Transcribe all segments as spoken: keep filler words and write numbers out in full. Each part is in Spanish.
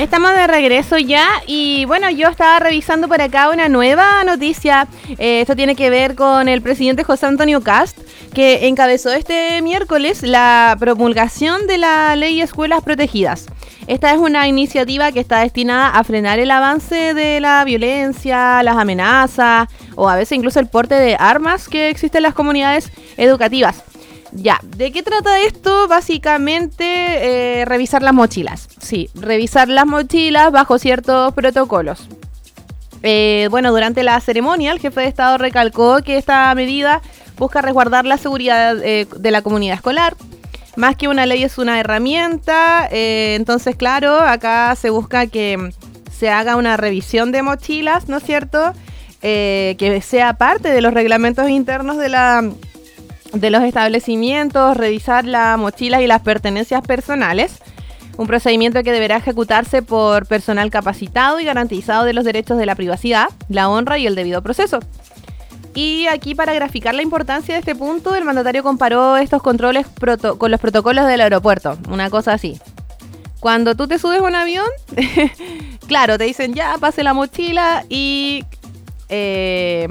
Estamos de regreso ya y bueno, yo estaba revisando por acá una nueva noticia. Eh, esto tiene que ver con el presidente José Antonio Kast, que encabezó este miércoles la promulgación de la Ley Escuelas Protegidas. Esta es una iniciativa que está destinada a frenar el avance de la violencia, las amenazas o a veces incluso el porte de armas que existe en las comunidades educativas. Ya, ¿de qué trata esto? Básicamente, eh, revisar las mochilas. Sí, revisar las mochilas bajo ciertos protocolos. Eh, bueno, durante la ceremonia, el jefe de Estado recalcó que esta medida busca resguardar la seguridad eh, de la comunidad escolar. Más que una ley es una herramienta. Eh, entonces, claro, acá se busca que se haga una revisión de mochilas, ¿no es cierto? Eh, que sea parte de los reglamentos internos de la... de los establecimientos, revisar las mochilas y las pertenencias personales, un procedimiento que deberá ejecutarse por personal capacitado y garantizado de los derechos de la privacidad, la honra y el debido proceso. Y aquí, para graficar la importancia de este punto, el mandatario comparó estos controles proto- con los protocolos del aeropuerto, una cosa así. Cuando tú te subes a un avión, claro, te dicen ya, pase la mochila y... Eh,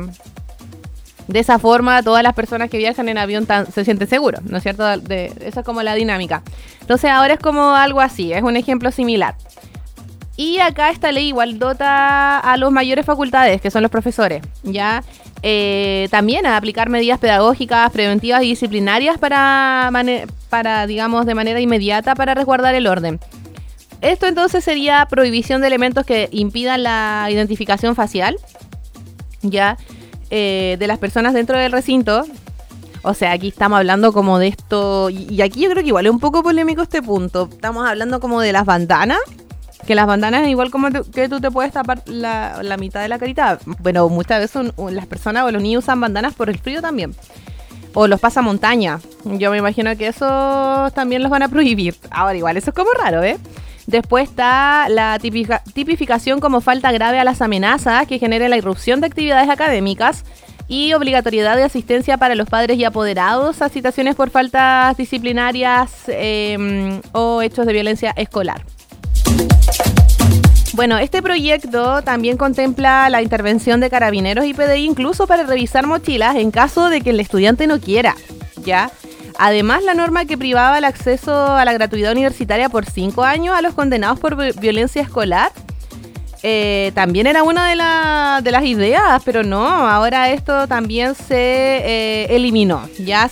De esa forma, todas las personas que viajan en avión tan, se sienten seguros, ¿no es cierto? De, esa es como la dinámica. Entonces ahora es como algo así, es un ejemplo similar. Y acá esta ley igual dota a los mayores facultades, que son los profesores, ¿ya? Eh, también a aplicar medidas pedagógicas, preventivas y disciplinarias para, mane- para, digamos, de manera inmediata para resguardar el orden. Esto entonces sería prohibición de elementos que impidan la identificación facial, ¿ya? Eh, de las personas dentro del recinto. O sea, aquí estamos hablando como de esto, y, y aquí yo creo que igual es un poco polémico este punto. Estamos hablando como de las bandanas, que las bandanas igual como te, que tú te puedes tapar la, la mitad de la carita. Bueno, muchas veces son, las personas o los niños usan bandanas por el frío también, o los pasamontaña. Yo me imagino que eso también los van a prohibir. Ahora igual eso es como raro, ¿eh? Después está la tipifica- tipificación como falta grave a las amenazas que genere la irrupción de actividades académicas y obligatoriedad de asistencia para los padres y apoderados a citaciones por faltas disciplinarias eh, o hechos de violencia escolar. Bueno, este proyecto también contempla la intervención de carabineros y P D I incluso para revisar mochilas en caso de que el estudiante no quiera, ¿ya? Además, la norma que privaba el acceso a la gratuidad universitaria por cinco años a los condenados por violencia escolar eh, también era una de, la, de las ideas, pero no, ahora esto también se eh, eliminó. Ya